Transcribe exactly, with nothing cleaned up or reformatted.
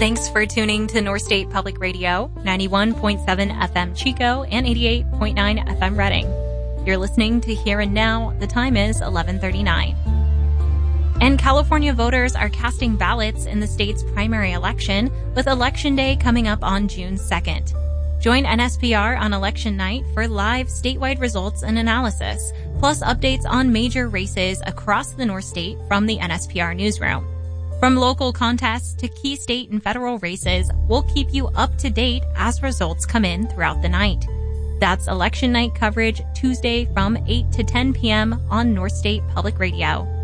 Thanks for tuning to North State Public Radio, ninety-one point seven F M Chico and eighty-eight point nine F M Reading. You're listening to Here and Now. The time is eleven thirty-nine. And California voters are casting ballots in the state's primary election, with Election Day coming up on June second. Join N S P R on election night for live statewide results and analysis, plus updates on major races across the North State from the N S P R newsroom. From local contests to key state and federal races, we'll keep you up to date as results come in throughout the night. That's election night coverage Tuesday from eight to ten p.m. on North State Public Radio.